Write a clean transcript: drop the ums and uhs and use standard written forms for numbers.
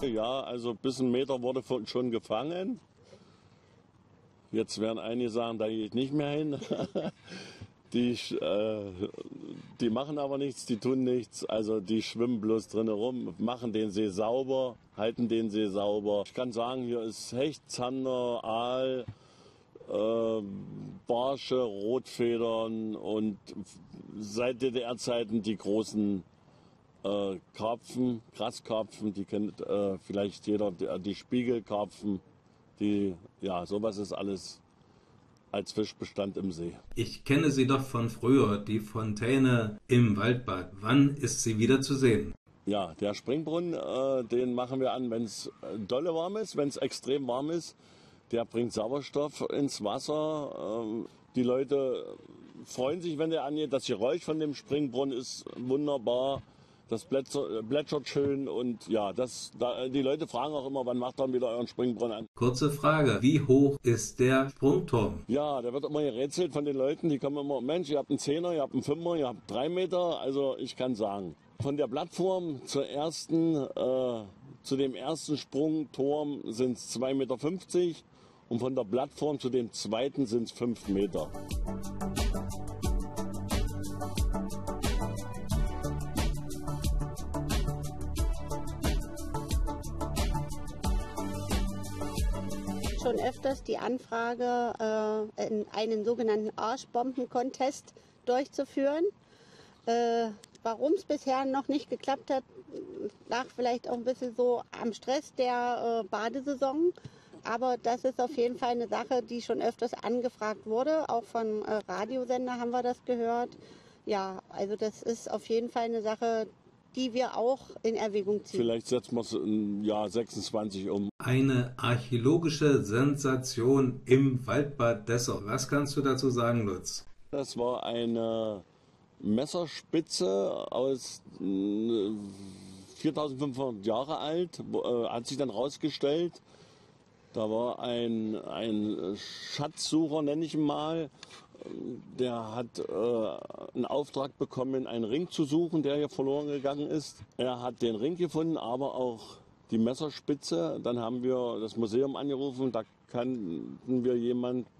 Ja, also bis 1 Meter wurde schon gefangen. Jetzt werden einige sagen, da gehe ich nicht mehr hin. Die machen aber nichts, die tun nichts. Also die schwimmen bloß drin herum, machen den See sauber, halten den See sauber. Ich kann sagen, hier ist Hecht, Zander, Aal, Barsche, Rotfedern und seit DDR-Zeiten die großen Karpfen, Graskarpfen, die kennt vielleicht jeder, die Spiegelkarpfen, sowas ist alles als Fischbestand im See. Ich kenne sie doch von früher, die Fontäne im Waldbad. Wann ist sie wieder zu sehen? Ja, der Springbrunnen, den machen wir an, wenn es dolle warm ist, wenn es extrem warm ist. Der bringt Sauerstoff ins Wasser. Die Leute freuen sich, wenn der angeht. Das Geräusch von dem Springbrunnen ist wunderbar. Das plätschert schön und ja, die Leute fragen auch immer, wann macht ihr wieder euren Springbrunnen an? Kurze Frage, wie hoch ist der Sprungturm? Ja, der wird immer gerätselt von den Leuten, die kommen immer, Mensch, ihr habt einen 10er, ihr habt einen 5er, ihr habt 3 Meter, also ich kann sagen, von der Plattform zu dem ersten Sprungturm sind es 2,50 Meter und von der Plattform zu dem zweiten sind es 5 Meter. Schon öfters die Anfrage, einen sogenannten Arschbomben-Contest durchzuführen. Warum es bisher noch nicht geklappt hat, lag vielleicht auch ein bisschen so am Stress der Badesaison. Aber das ist auf jeden Fall eine Sache, die schon öfters angefragt wurde. Auch von Radiosender haben wir das gehört. Ja, also das ist auf jeden Fall eine Sache, die wir auch in Erwägung ziehen. Vielleicht setzen wir es im Jahr 26 um. Eine archäologische Sensation im Waldbad Dessau. Was kannst du dazu sagen, Lutz? Das war eine Messerspitze aus 4500 Jahre alt, hat sich dann rausgestellt. Da war ein Schatzsucher, nenne ich ihn mal, der hat einen Auftrag bekommen, einen Ring zu suchen, der hier verloren gegangen ist. Er hat den Ring gefunden, aber auch die Messerspitze. Dann haben wir das Museum angerufen, da kannten wir jemanden,